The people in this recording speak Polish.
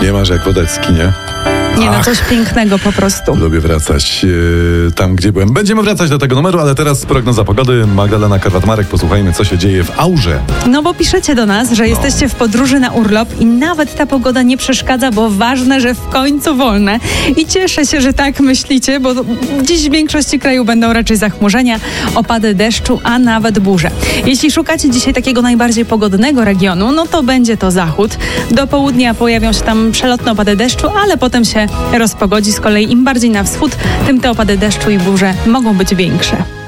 Nie masz jak woda skinie. Nie no, coś pięknego po prostu. Lubię wracać tam, gdzie byłem. Będziemy wracać do tego numeru, ale teraz prognoza pogody. Magdalena Karwat-Marek, posłuchajmy, co się dzieje w aurze. No bo piszecie do nas, że jesteście w podróży na urlop i nawet ta pogoda nie przeszkadza, bo ważne, że w końcu wolne. I cieszę się, że tak myślicie, bo dziś w większości kraju będą raczej zachmurzenia, opady deszczu, a nawet burze. Jeśli szukacie dzisiaj takiego najbardziej pogodnego regionu, no to będzie to zachód. Do południa pojawią się tam przelotne opady deszczu, ale potem się rozpogodzi. Z kolei im bardziej na wschód, tym te opady deszczu i burze mogą być większe.